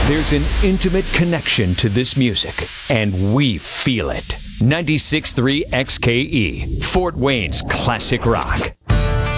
There's an intimate connection to this music, and we feel it. 96.3 XKE, Fort Wayne's classic rock.